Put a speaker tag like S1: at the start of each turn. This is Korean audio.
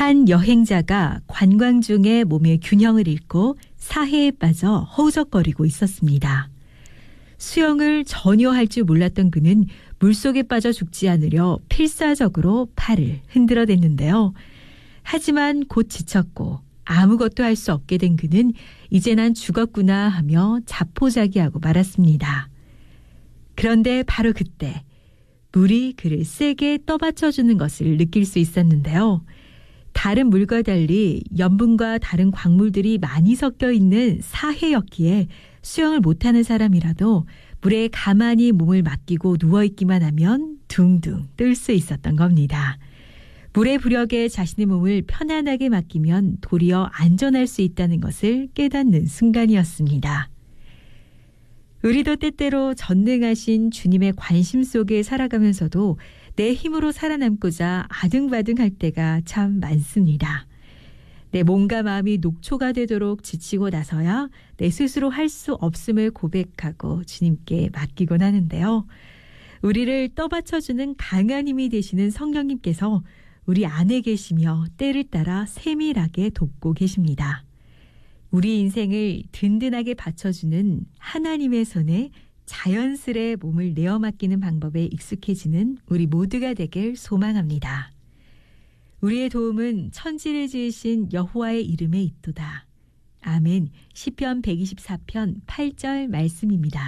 S1: 한 여행자가 관광 중에 몸의 균형을 잃고 사해에 빠져 허우적거리고 있었습니다. 수영을 전혀 할 줄 몰랐던 그는 물속에 빠져 죽지 않으려 필사적으로 팔을 흔들어댔는데요. 하지만 곧 지쳤고 아무것도 할 수 없게 된 그는 이제 난 죽었구나 하며 자포자기하고 말았습니다. 그런데 바로 그때 물이 그를 세게 떠받쳐주는 것을 느낄 수 있었는데요. 다른 물과 달리 염분과 다른 광물들이 많이 섞여 있는 사해였기에 수영을 못하는 사람이라도 물에 가만히 몸을 맡기고 누워있기만 하면 둥둥 뜰 수 있었던 겁니다. 물의 부력에 자신의 몸을 편안하게 맡기면 도리어 안전할 수 있다는 것을 깨닫는 순간이었습니다. 우리도 때때로 전능하신 주님의 관심 속에 살아가면서도 내 힘으로 살아남고자 아등바등할 때가 참 많습니다. 내 몸과 마음이 녹초가 되도록 지치고 나서야 내 스스로 할 수 없음을 고백하고 주님께 맡기곤 하는데요. 우리를 떠받쳐주는 강한 힘이 되시는 성령님께서 우리 안에 계시며 때를 따라 세밀하게 돕고 계십니다. 우리 인생을 든든하게 받쳐주는 하나님의 손에 자연스레 몸을 내어 맡기는 방법에 익숙해지는 우리 모두가 되길 소망합니다. 우리의 도움은 천지를 지으신 여호와의 이름에 있도다. 아멘. 시편 124편 8절 말씀입니다.